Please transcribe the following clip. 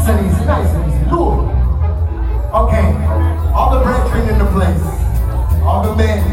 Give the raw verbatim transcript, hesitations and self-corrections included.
and easy, nice and easy. Lord. Okay, all the brethren in the place, all the men,